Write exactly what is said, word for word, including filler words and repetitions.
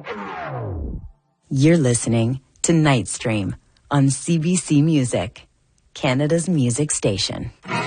You're listening to Nightstream on C B C Music, Canada's music station.